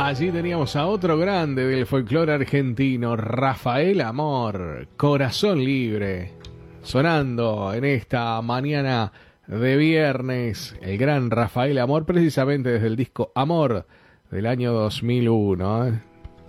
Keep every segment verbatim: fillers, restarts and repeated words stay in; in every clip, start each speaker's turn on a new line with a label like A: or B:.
A: Allí teníamos a otro grande del folclore argentino, Rafael Amor, Corazón Libre, sonando en esta mañana de viernes, el gran Rafael Amor, precisamente desde el disco Amor del año dos mil uno. ¿eh?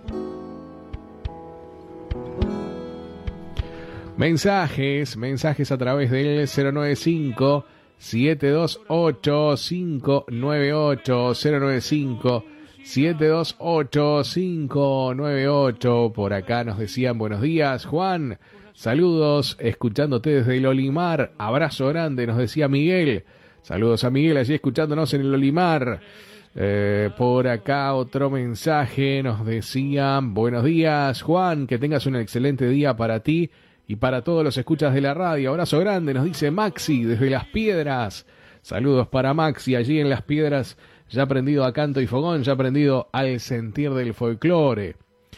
A: Mensajes, mensajes a través del cero nueve cinco, siete dos ocho, cinco nueve ocho, cero nueve cinco, siete dos ocho, cinco nueve ocho. Por acá nos decían buenos días, Juan. Saludos, escuchándote desde el Olimar. Abrazo grande, nos decía Miguel. Saludos a Miguel allí escuchándonos en el Olimar. Eh, por acá otro mensaje, nos decían buenos días, Juan. Que tengas un excelente día para ti y para todos los escuchas de la radio. Abrazo grande, nos dice Maxi desde Las Piedras. Saludos para Maxi allí en Las Piedras. Ya aprendido a canto y fogón, ya aprendido al sentir del folclore.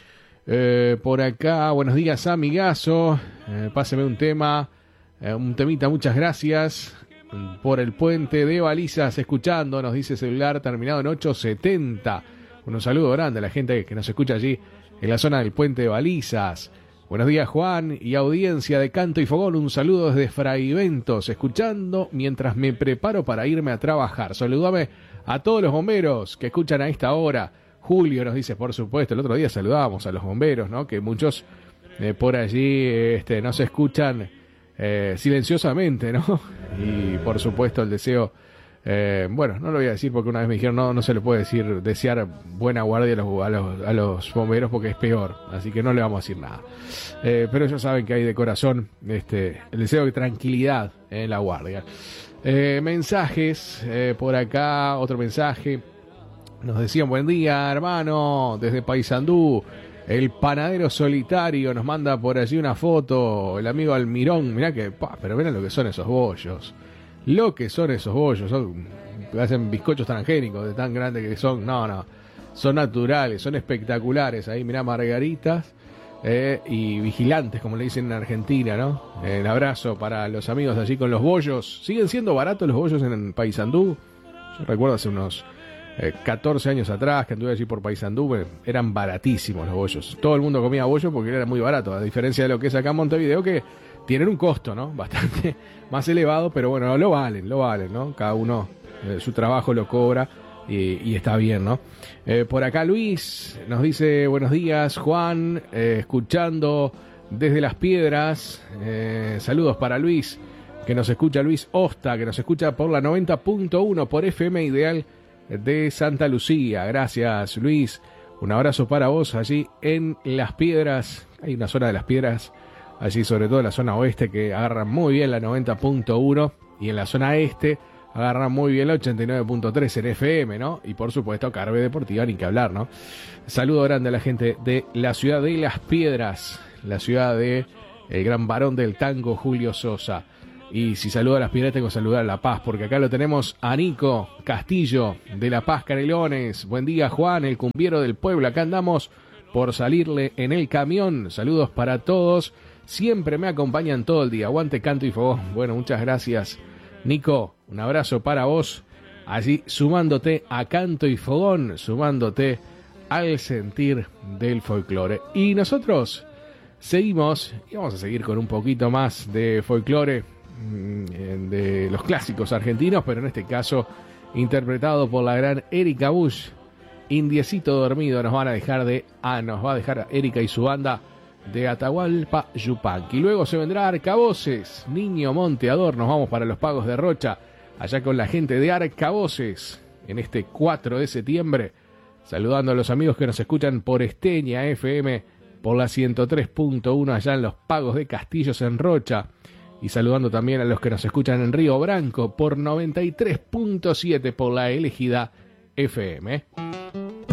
A: Eh, por acá, buenos días, amigazo. Eh, páseme un tema, eh, un temita, muchas gracias. Por el puente de Balizas, escuchando, nos dice celular terminado en ocho setenta. Un saludo grande a la gente que nos escucha allí en la zona del puente de Balizas. Buenos días, Juan y audiencia de Canto y Fogón. Un saludo desde Fraiventos, escuchando mientras me preparo para irme a trabajar. Saludame a todos los bomberos que escuchan a esta hora. Julio nos dice, por supuesto, el otro día saludábamos a los bomberos, ¿no? Que muchos eh, por allí este, nos escuchan eh, silenciosamente, ¿no? Y por supuesto el deseo, eh, bueno, no lo voy a decir porque una vez me dijeron, no, no se le puede decir, desear buena guardia a los, a los, a los bomberos porque es peor, así que no le vamos a decir nada. Eh, pero ellos saben que hay de corazón este, el deseo de tranquilidad en la guardia. Eh, mensajes, eh, por acá, otro mensaje. Nos decían, buen día, hermano, desde Paysandú. El panadero solitario nos manda por allí una foto. El amigo Almirón, mirá que, pa, pero miren lo que son esos bollos. Lo que son esos bollos. Son, hacen bizcochos transgénicos de tan grandes que son. No, no. Son naturales, son espectaculares. Ahí, mirá, margaritas. Eh, y vigilantes, como le dicen en Argentina, ¿no? Eh, un abrazo para los amigos de allí con los bollos. ¿Siguen siendo baratos los bollos en Paysandú? Yo recuerdo hace unos eh, catorce años atrás que anduve allí por Paysandú, eh, eran baratísimos los bollos. Todo el mundo comía bollo porque era muy barato, a diferencia de lo que es acá en Montevideo, que tienen un costo, ¿no? Bastante más elevado, pero bueno, lo valen, lo valen, ¿no? Cada uno eh, su trabajo lo cobra. Y, y está bien, ¿no? Eh, por acá Luis nos dice, buenos días, Juan, eh, escuchando desde Las Piedras. Eh, saludos para Luis, que nos escucha, Luis Osta, que nos escucha por la noventa punto uno, por F M Ideal de Santa Lucía. Gracias, Luis. Un abrazo para vos allí en Las Piedras. Hay una zona de Las Piedras, allí sobre todo en la zona oeste, que agarran muy bien la noventa punto uno, y en la zona este agarra muy bien la ochenta y nueve punto tres en F M, ¿no? Y por supuesto, Carve Deportiva, ni que hablar, ¿no? Saludo grande a la gente de la ciudad de Las Piedras, la ciudad de el gran varón del tango, Julio Sosa. Y si saludo a Las Piedras, tengo que saludar a La Paz, porque acá lo tenemos a Nico Castillo, de La Paz, Canelones. Buen día, Juan, el cumbiero del pueblo. Acá andamos por salirle en el camión. Saludos para todos. Siempre me acompañan todo el día. Aguante, canto y fogón. Bueno, muchas gracias, Nico, un abrazo para vos, allí sumándote a Canto y Fogón, sumándote al sentir del folclore. Y nosotros seguimos, y vamos a seguir con un poquito más de folclore, de los clásicos argentinos, pero en este caso interpretado por la gran Erika Bush. Indiecito dormido nos van a dejar de, ah, nos va a dejar Erika y su banda de Atahualpa Yupanqui. Luego se vendrá Arcaboces, Niño Monteador. Nos vamos para los Pagos de Rocha, allá con la gente de Arcaboces, en este cuatro de septiembre, saludando a los amigos que nos escuchan por Esteña F M, por la ciento tres punto uno allá en los Pagos de Castillos en Rocha, y saludando también a los que nos escuchan en Río Branco por noventa y tres punto siete por la Elegida F M.